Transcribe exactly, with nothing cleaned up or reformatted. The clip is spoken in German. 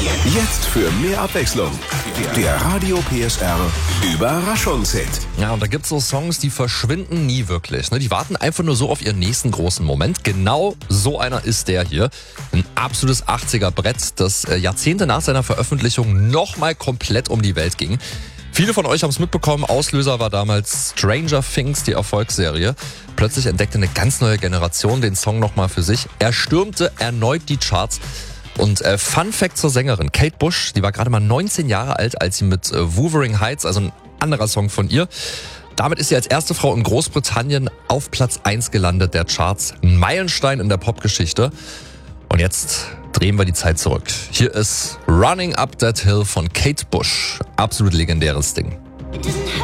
Jetzt für mehr Abwechslung. Der Radio P S R Überraschungshit. Ja, und da gibt's so Songs, die verschwinden nie wirklich. Ne? Die warten einfach nur so auf ihren nächsten großen Moment. Genau so einer ist der hier. Ein absolutes achtziger-Brett, das Jahrzehnte nach seiner Veröffentlichung nochmal komplett um die Welt ging. Viele von euch haben es mitbekommen, Auslöser war damals Stranger Things, die Erfolgsserie. Plötzlich entdeckte eine ganz neue Generation den Song nochmal für sich. Er stürmte erneut die Charts. Und äh, Fun Fact zur Sängerin, Kate Bush, die war gerade mal neunzehn Jahre alt, als sie mit äh, Wuthering Heights, also ein anderer Song von ihr, damit ist sie als erste Frau in Großbritannien auf Platz eins gelandet der Charts. Ein Meilenstein in der Popgeschichte. Und jetzt drehen wir die Zeit zurück. Hier ist Running Up That Hill von Kate Bush. Absolut legendäres Ding.